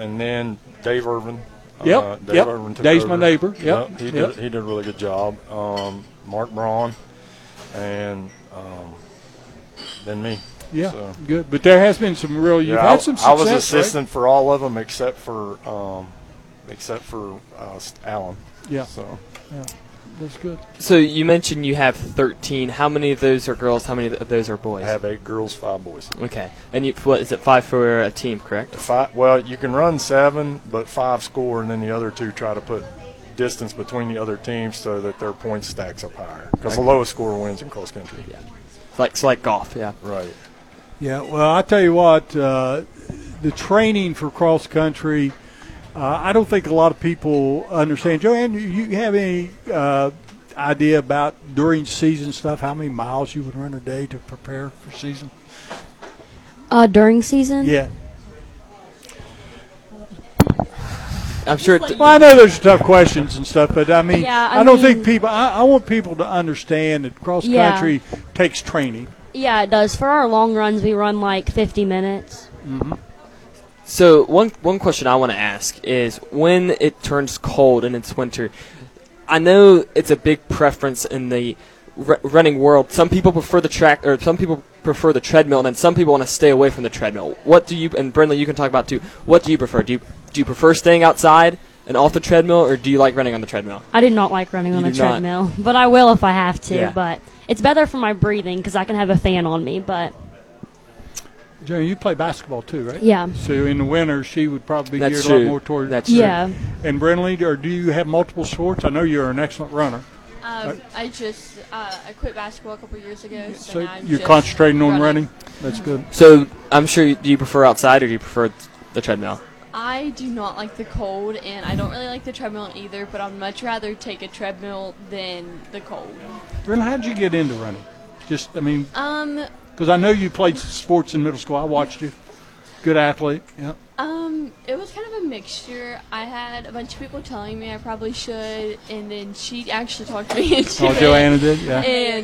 and then Dave Irvin. Yep. Dave Irvin took Dave's over. my neighbor. Yep. He did a really good job. Mark Braun, and then me. Yeah, so, good. But there has been some real. You've had some success. I was assistant for all of them except for Alan. Yeah. So. Yeah. That's good. So you mentioned you have 13. How many of those are girls? How many of those are boys? I have 8 girls, 5 boys. Okay. And what is it? 5 for a team, correct? 5. Well, you can run 7, but 5 score, and then the other 2 try to put distance between the other teams so that their point stacks up higher. Because the lowest score wins in cross country. Yeah. It's like golf. Yeah. Right. Yeah. Well, I tell you what, the training for cross country. I don't think a lot of people understand. Joanne, you have any idea about during season stuff, how many miles you would run a day to prepare for season? During season? Yeah. I'm sure. Well, I know there's tough questions and stuff, but I mean, Yeah, I don't think people. I want people to understand that cross country takes training. Yeah, it does. For our long runs, we run like 50 minutes. Mm-hmm. So one question I want to ask is when it turns cold and it's winter, I know it's a big preference in the running world. Some people prefer the track, or some people prefer the treadmill, and then some people want to stay away from the treadmill. What do you, and Brindley, you can talk about too, what do you prefer? Do you prefer staying outside and off the treadmill, or do you like running on the treadmill? I do not like running on the treadmill, but I will if I have to. Yeah. But it's better for my breathing because I can have a fan on me, but... Jenny, you play basketball too, right? Yeah. So in the winter, she would probably be That's geared true. a lot more toward. That's true. Yeah. And Brindley, or do you have multiple sports? I know you're an excellent runner. I quit basketball a couple years ago. So now I'm you're just concentrating on running. That's good. So I'm sure, do you prefer outside or do you prefer the treadmill? I do not like the cold, and I don't really like the treadmill either, but I'd much rather take a treadmill than the cold. Brindley, how did you get into running? Just, I mean, because I know you played sports in middle school. I watched you. Good athlete. Yeah. It was kind of a mixture. I had a bunch of people telling me I probably should, and then she actually talked me into it. Joanna did, yeah.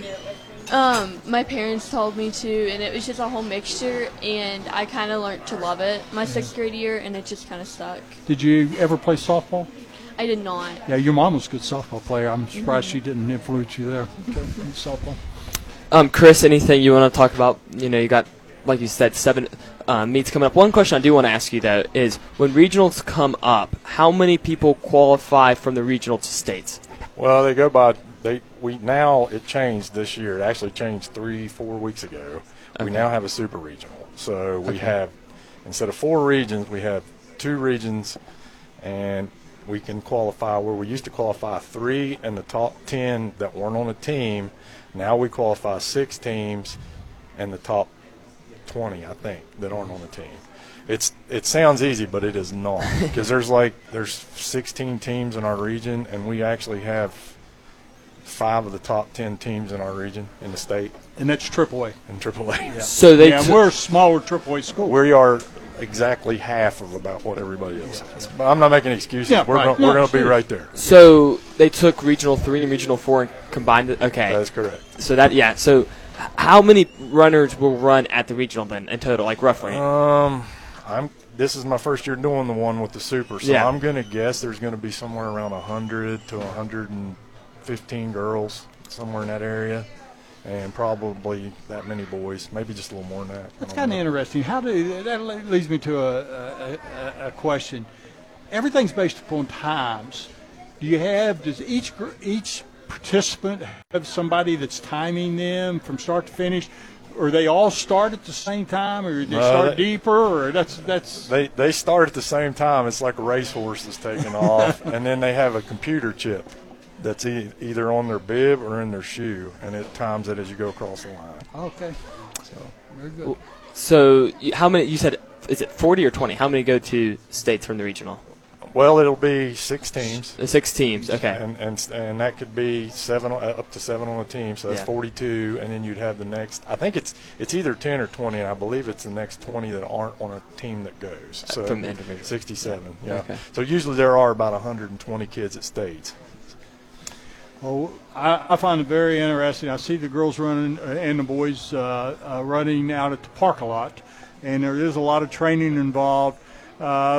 And my parents told me to, and it was just a whole mixture, and I kind of learned to love it my 6th grade year, and it just kind of stuck. Did you ever play softball? I did not. Yeah, your mom was a good softball player. I'm surprised she didn't influence you there. Okay, softball. Chris, anything you want to talk about? You know, you got, like you said, 7 meets coming up. One question I do want to ask you, though, is when regionals come up, how many people qualify from the regional to states? Well, they go by now it changed this year. It actually changed 3-4 weeks ago. Okay. We now have a super regional. So we have, instead of 4 regions, we have 2 regions, and we can qualify where we used to qualify 3 in the top 10 that weren't on a team. Now we qualify 6 teams and the top 20, I think, that aren't on the team. It sounds easy, but it is not, because there's 16 teams in our region, and we actually have 5 of the top 10 teams in our region in the state. And that's AAA. And AAA. Yeah. So we're a smaller AAA school. We are exactly half of about what everybody else is. But I'm not making excuses. Yeah, we're going to be right there. So they took Regional 3 and Regional 4 and combined it? Okay. That's correct. So so how many runners will run at the regional then in total, like roughly? This is my first year doing the one with the super, so I'm going to guess there's going to be somewhere around 100 to 115 girls, somewhere in that area, and probably that many boys, maybe just a little more than that. That's kind of interesting. That leads me to a question. Everything's based upon times. Does each participant have somebody that's timing them from start to finish, or they all start at the same time, or they start deeper, or they start at the same time. It's like a racehorse that's taking off, and then they have a computer chip that's either on their bib or in their shoe, and it times it as you go across the line. Okay. So very good. So how many? You said, is it 40 or 20? How many go to states from the regional? Well, it'll be 6 teams. 6 teams, okay. And that could be up to 7 on a team, so that's 42. And then you'd have the next. I think it's either 10 or 20, and I believe it's the next 20 that aren't on a team that goes. So from intermediate. 67. Yeah. Okay. So usually there are about 120 kids at states. Well, I find it very interesting. I see the girls running and the boys running out at the park a lot, and there is a lot of training involved.